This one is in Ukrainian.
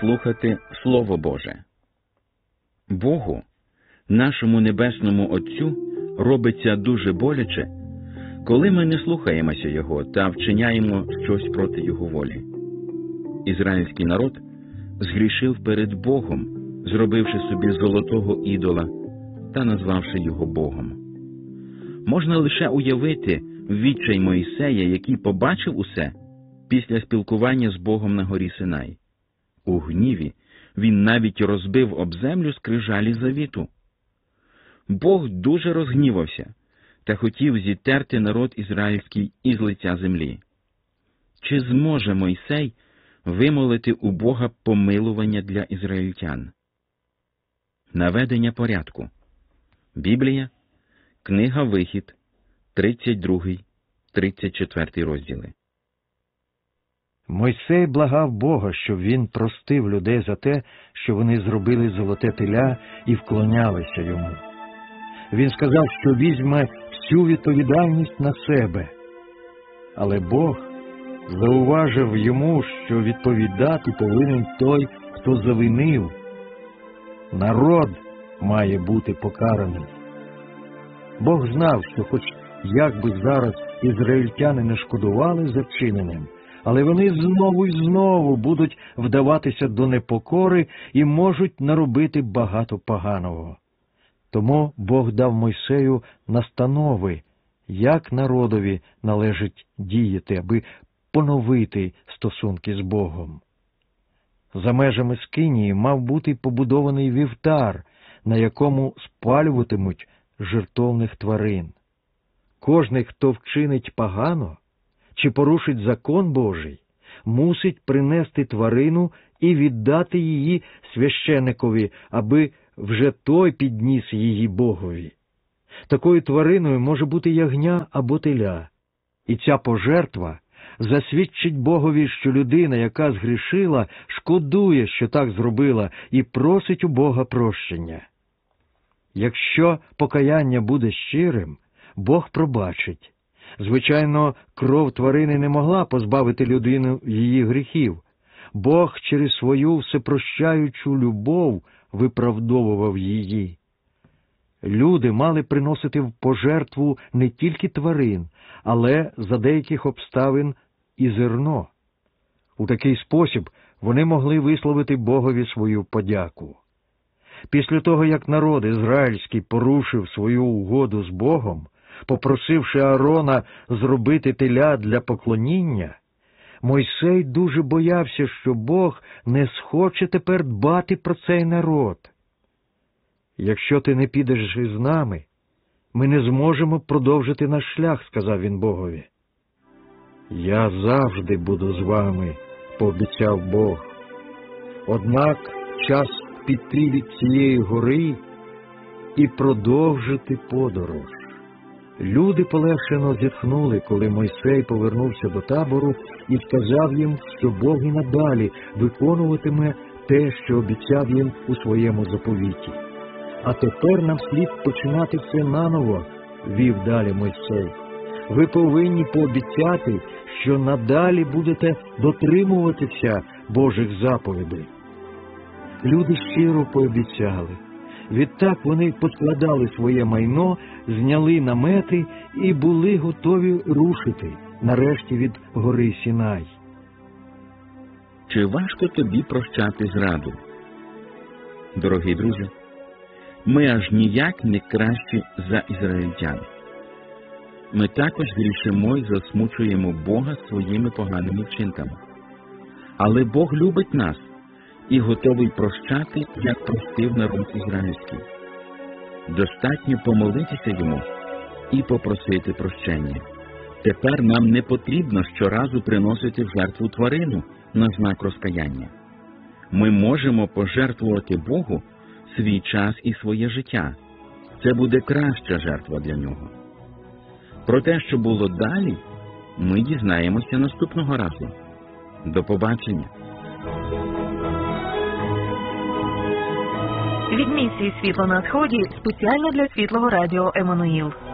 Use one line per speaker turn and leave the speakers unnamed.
слухати Слово Боже. Богу, нашому Небесному Отцю, робиться дуже боляче, коли ми не слухаємося Його та вчиняємо щось проти Його волі. Ізраїльський народ згрішив перед Богом, зробивши собі золотого ідола та назвавши його Богом. Можна лише уявити відчай Мойсея, який побачив усе після спілкування з Богом на горі Синай. У гніві він навіть розбив об землю скрижалі завіту. Бог дуже розгнівався та хотів зітерти народ ізраїльський із лиця землі. Чи зможе Мойсей вимолити у Бога помилування для ізраїльтян? Наведення порядку. Біблія, книга Вихід, 32-34 розділи.
Мойсей благав Бога, щоб він простив людей за те, що вони зробили золоте теля і вклонялися йому. Він сказав, що візьме всю відповідальність на себе. Але Бог зауважив йому, що відповідати повинен той, хто завинив. Народ має бути покараний. Бог знав, що хоч як би зараз ізраїльтяни не шкодували за вчиненим, але вони знову і знову будуть вдаватися до непокори і можуть наробити багато поганого. Тому Бог дав Мойсею настанови, як народові належить діяти, аби поновити стосунки з Богом. За межами Скинії мав бути побудований вівтар, на якому спалюватимуть жертовних тварин. Кожний, хто вчинить погано чи порушить закон Божий, мусить принести тварину і віддати її священикові, аби вже той підніс її Богові. Такою твариною може бути ягня або теля. І ця пожертва засвідчить Богові, що людина, яка згрішила, шкодує, що так зробила, і просить у Бога прощення. Якщо покаяння буде щирим, Бог пробачить. Звичайно, кров тварини не могла позбавити людину її гріхів. Бог через свою всепрощаючу любов виправдовував її. Люди мали приносити в пожертву не тільки тварин, але за деяких обставин і зерно. У такий спосіб вони могли висловити Богові свою подяку. Після того, як народ ізраїльський порушив свою угоду з Богом, попросивши Аарона зробити теля для поклоніння, Мойсей дуже боявся, що Бог не схоче тепер дбати про цей народ. «Якщо ти не підеш із нами, ми не зможемо продовжити наш шлях», – сказав він Богові. «Я завжди буду з вами», – пообіцяв Бог. Однак час піти від цієї гори і продовжити подорож. Люди полегшено зітхнули, коли Мойсей повернувся до табору і сказав їм, що Бог і надалі виконуватиме те, що обіцяв їм у своєму заповіті. «А тепер нам слід починати все наново», – вів далі Мойсей. «Ви повинні пообіцяти, що надалі будете дотримуватися Божих заповідей». Люди щиро пообіцяли. Відтак вони подкладали своє майно, зняли намети і були готові рушити, нарешті, від гори Сінай.
Чи важко тобі прощати зраду? Дорогі друзі, ми аж ніяк не кращі за ізраїльтян. Ми також грішимо і засмучуємо Бога своїми поганими вчинками. Але Бог любить нас і готовий прощати, як простив народ ізраїльський. Достатньо помолитися йому і попросити прощення. Тепер нам не потрібно щоразу приносити в жертву тварину на знак розкаяння. Ми можемо пожертвувати Богу свій час і своє життя. Це буде краща жертва для нього. Про те, що було далі, ми дізнаємося наступного разу. До побачення.
Від місії «Світло на Сході» спеціально для Світлого Радіо Еммануїл.